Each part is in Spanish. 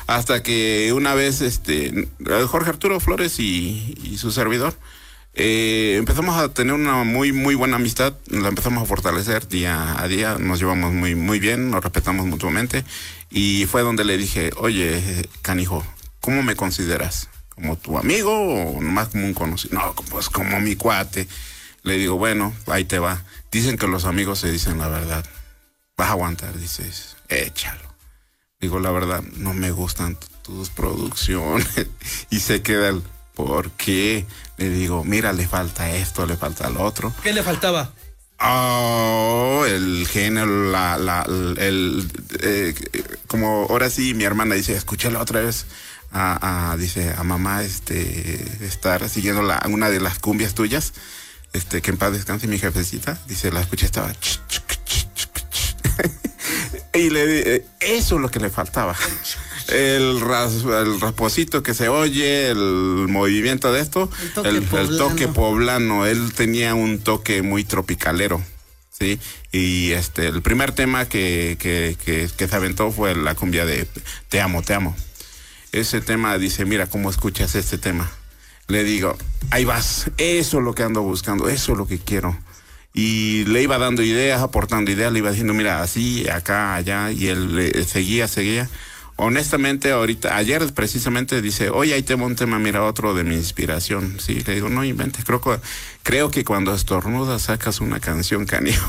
Hasta que una vez, Jorge Arturo Flores y su servidor, empezamos a tener una muy buena amistad, la empezamos a fortalecer día a día, nos llevamos muy bien, nos respetamos mutuamente, y fue donde le dije, oye, canijo, ¿cómo me consideras? ¿Como tu amigo o más como un conocido? No, pues como mi cuate. Le digo, bueno, ahí te va. Dicen que los amigos se dicen la verdad. Vas a aguantar, dices, échalo. Digo, la verdad, no me gustan tus producciones. Y se queda el, ¿por qué? Le digo, mira, le falta esto, le falta lo otro. ¿Qué le faltaba? Oh, el género, como ahora sí mi hermana dice, escúchalo otra vez. Dice, a mamá, estar siguiendo una de las cumbias tuyas, que en paz descanse mi jefecita, dice, la escucha, estaba y eso es lo que le faltaba. El rasposito que se oye, el movimiento de esto, el toque poblano. Él tenía un toque muy tropicalero, ¿sí? Y el primer tema que se aventó fue la cumbia de Te amo, te amo. Ese tema dice, mira cómo escuchas este tema. Le digo, ahí vas, eso es lo que ando buscando, eso es lo que quiero. Y le iba dando ideas, aportando ideas, le iba diciendo, mira, así, acá, allá, y él seguía. Honestamente, ayer precisamente dice, oye, ahí tengo un tema, mira, otro de mi inspiración. Sí, le digo, no inventes, creo que cuando estornudas sacas una canción, canijo.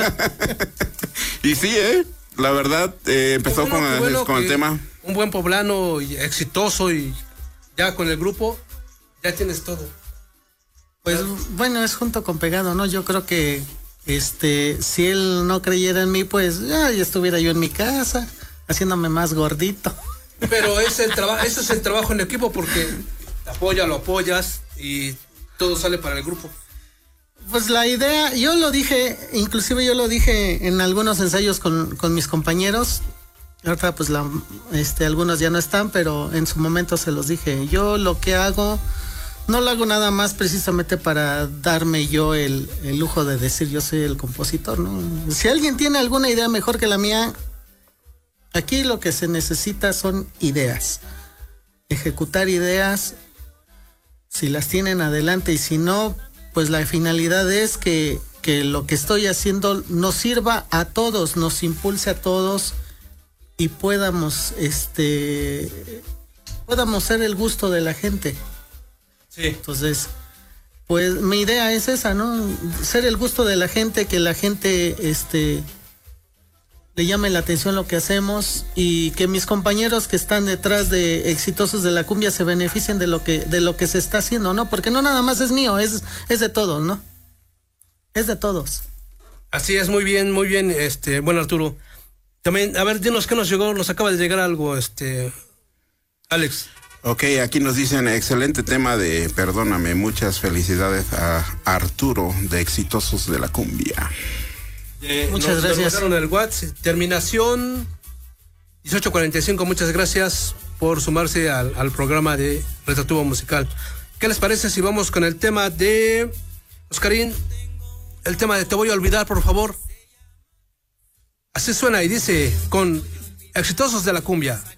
Y sí, la verdad, empezó con el tema. Un buen poblano y exitoso, y ya con el grupo, ya tienes todo. Pues bueno, es junto con pegado, ¿no? Yo creo que si él no creyera en mí, pues ya estuviera yo en mi casa, haciéndome más gordito. Pero eso es el trabajo en equipo, porque lo apoyas y todo sale para el grupo. Pues la idea, yo lo dije en algunos ensayos con mis compañeros. Ahorita pues algunos ya no están, pero en su momento se los dije. Yo lo que hago, no lo hago nada más precisamente para darme yo el lujo de decir yo soy el compositor, ¿no? Si alguien tiene alguna idea mejor que la mía, aquí lo que se necesita son ideas. Ejecutar ideas, si las tienen adelante, y si no, pues la finalidad es que lo que estoy haciendo nos sirva a todos, nos impulse a todos, y podamos ser el gusto de la gente. Sí. Entonces, pues mi idea es esa, ¿no? Ser el gusto de la gente, que la gente le llame la atención lo que hacemos, y que mis compañeros que están detrás de Exitosos de la Cumbia se beneficien de lo que se está haciendo, ¿no? Porque no nada más es mío, es de todos, ¿no? Es de todos. Así es, muy bien, bueno, Arturo. También, a ver, dinos qué nos llegó, nos acaba de llegar algo, Alex. Ok, aquí nos dicen, excelente tema de Perdóname, muchas felicidades a Arturo de Exitosos de la Cumbia. Muchas gracias. Nos el WhatsApp, terminación 1845, muchas gracias por sumarse al programa de Retratubo Musical. ¿Qué les parece si vamos con el tema de Oscarín? El tema de Te voy a olvidar, por favor. Así suena y dice, con Exitosos de la Cumbia.